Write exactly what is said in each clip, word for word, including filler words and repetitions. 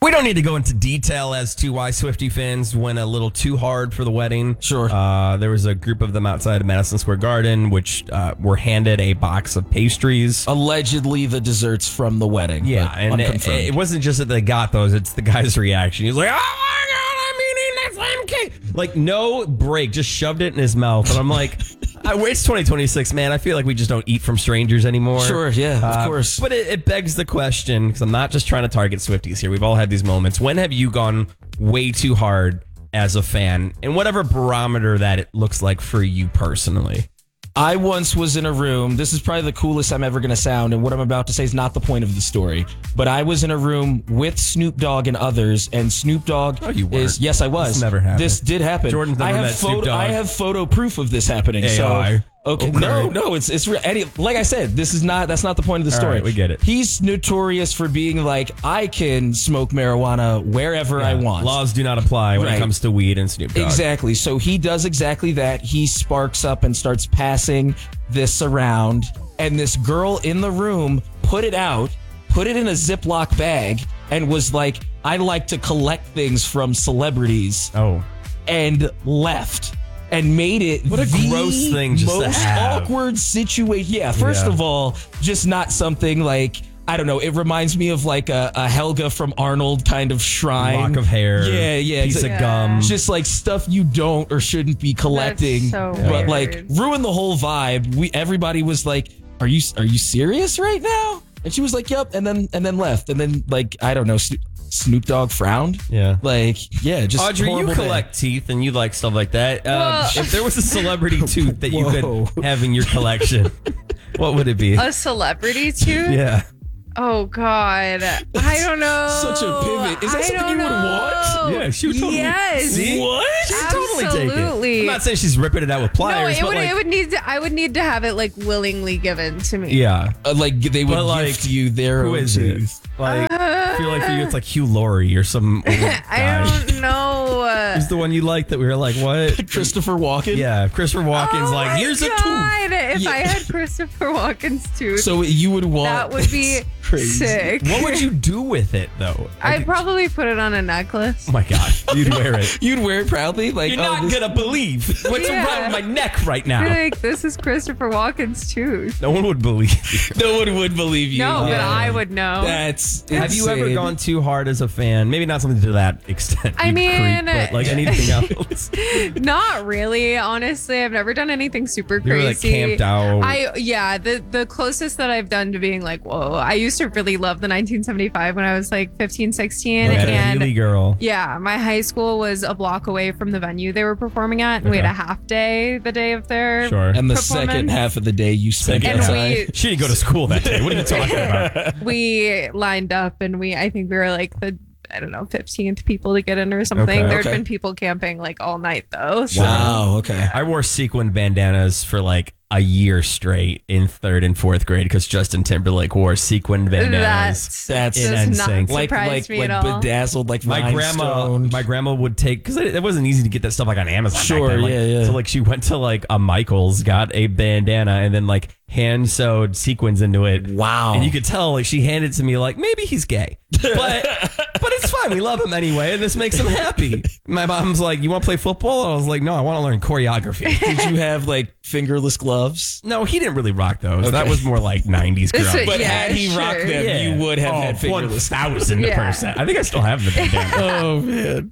We don't need to go into detail as to why Swiftie fans went a little too hard for the wedding. Sure. Uh, there was a group of them outside of Madison Square Garden, which uh, were handed a box of pastries. Allegedly the desserts from the wedding. Yeah, and it, it wasn't just that they got those, it's the guy's reaction. He's like, oh my God, I'm eating that same cake. Like, no break, just shoved it in his mouth. And I'm like, I, it's twenty twenty-six, man. I feel like we just don't eat from strangers anymore. Sure, yeah, of uh, course. But it, it begs the question, because I'm not just trying to target Swifties here. We've all had these moments. When have you gone way too hard as a fan, and whatever barometer that it looks like for you personally? I once was in a room. This is probably the coolest I'm ever going to sound, and what I'm about to say is not the point of the story. But I was in a room with Snoop Dogg and others, and Snoop Dogg oh, you weren't. is yes, I was. This never happened. This did happen. Jordan's never I have met Snoop photo. Dogg. I have photo proof of this happening. A I. So okay, okay, no, no, it's it's real. Any, like I said, this is not. That's not the point of the All story. right, we get it. He's notorious for being like, I can smoke marijuana wherever Yeah, I want. Laws do not apply when Right. it comes to weed and Snoop Dogg. Exactly. So he does exactly that. He sparks up and starts passing this around, and this girl in the room put it out, put it in a Ziploc bag, and was like, I like to collect things from celebrities, Oh. and left. And made it What a the gross thing just to most have. awkward situation. Yeah, first Yeah. of all, just not something like, I don't know, it reminds me of like a, a Helga from Arnold kind of shrine. Lock of hair. Yeah, yeah. Piece it's of like- gum. Just like stuff you don't or shouldn't be collecting. so but weird. like ruin the whole vibe. We everybody was like, Are you are you serious right now? And she was like, Yep, and then and then left. And then like, I don't know, Snoop, Snoop Dogg frowned. Yeah. Like, yeah, just Audrey, you horrible collect day. teeth and you like stuff like that. Uh, Whoa. if there was a celebrity tooth that you Whoa. could have in your collection, what would it be? A celebrity too? Yeah. Oh God, I don't know. Such a pivot. Is that I something don't you would know. want? Yeah, she would totally. Yes. See? What? She'd totally take it. Absolutely. I'm not saying she's ripping it out with No, pliers, it but would. like, it would need to. I would need to have it like willingly given to me. yeah. Uh, like they would But, like, gift you their Who own is it? tooth. Like, I feel like for you, it's like Hugh Laurie or some old guy. I don't know. Who's the one you like that we were like, what? Christopher Walken. Yeah, Christopher Walken's Oh like, my here's a tooth. God, If Yeah. I had Christopher Walken's tooth, So you would want that would be crazy. sick. What would you do with it, though? I'd Like, probably put it on a necklace. oh my God, you'd wear it. You'd wear it proudly, like You're oh, not this- gonna believe what's Yeah. around my neck right Be now. like, this is Christopher Walken's tooth. No one would believe you. No one would believe you. No, but Yeah. I would know. That's. Have you ever insane. gone too hard as a fan? Maybe not something to that extent. I you mean- creep, but like anything else. Not really, honestly. I've never done anything super You were like crazy. camped out. I yeah, the the closest that I've done to being like, whoa. I used to really love the nineteen seventy-five when I was like fifteen, sixteen, Like a and Healy girl. yeah, my high school was a block away from the venue they were performing at, and we had Okay. a half day the day of their Sure. And the performance. second half of the day, you spent Second And half. outside. we She didn't go to school that day. What are you talking about? we lined up, and we I think we were like the I don't know fifteenth people to get in or something. Okay. There'd Okay. been people camping like all night though. So. Wow. Okay. I wore sequin bandanas for like a year straight in third and fourth grade because Justin Timberlake wore sequin bandanas. That's That's does in not NSYNC. Like surprise like me like at all. bedazzled, like My grandma, rhinestone. my grandma would take because it, it wasn't easy to get that stuff like on Amazon. back Sure, then. Like, yeah, yeah. So like she went to like a Michaels, got a bandana, and then like hand sewed sequins into it. Wow. And you could tell like she handed it to me like maybe he's gay, but but it's fine. We love him anyway, and this makes him happy. My mom's like, "You want to play football?" And I was like, "No, I want to learn choreography." Did you have like fingerless gloves? No, he didn't really rock those. That Okay. was more like nineties This grunge. is- But Yeah, had he sure. rocked them, Yeah. you would have oh, had one fingerless. thousand Yeah. percent. I think I still have the bandana. Oh man.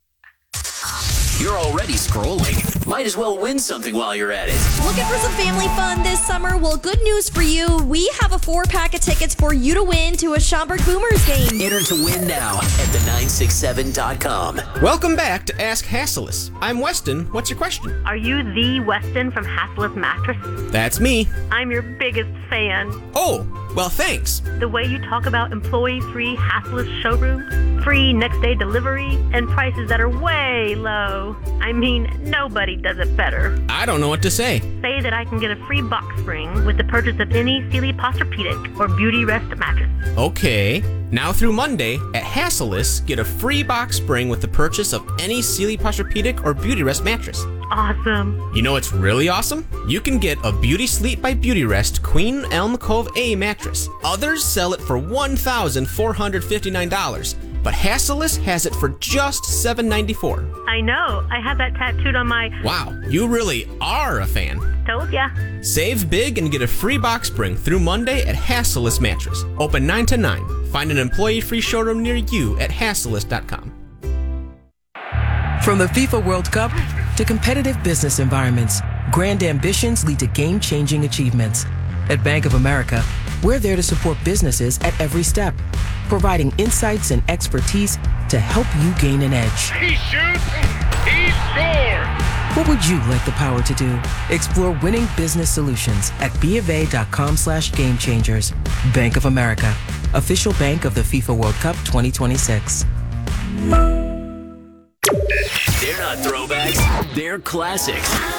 You're already scrolling. Might as well win something while you're at it. Looking for some family fun this summer? Well, good news for you. We have a four pack of tickets for you to win to a Schaumburg Boomers game. Enter to win now at the nine six seven dot com. Welcome back to Ask Hasselus. I'm Weston. What's your question? Are you the Weston from Hasselus Mattress? That's me. I'm your biggest fan. Oh, well, thanks. The way you talk about employee-free Hasselus showroom, free next-day delivery, and prices that are way low. I mean, nobody does it better. I don't know what to say. Say that I can get a free box spring with the purchase of any Sealy Posturepedic or Beauty Rest mattress. Okay. Now through Monday, at Hasselus, get a free box spring with the purchase of any Sealy Posturepedic or Beauty Rest mattress. Awesome. You know what's really awesome? You can get a Beauty Sleep by Beauty Rest Queen Elm Cove A mattress. Others sell it for one thousand four hundred fifty-nine dollars. but Hassellus has it for just seven ninety-four. I know. I have that tattooed on my. Wow, you really are a fan. Told ya. Save big and get a free box spring through Monday at Hassellus Mattress. Open nine to nine. Find an employee-free showroom near you at hassellus dot com. From the FIFA World Cup to competitive business environments, grand ambitions lead to game-changing achievements. At Bank of America, we're there to support businesses at every step, providing insights and expertise to help you gain an edge. He shoots, he scores! What would you like the power to do? Explore winning business solutions at BofA.com slash game changers. Bank of America, official bank of the FIFA World Cup twenty twenty-six. They're not throwbacks, they're classics.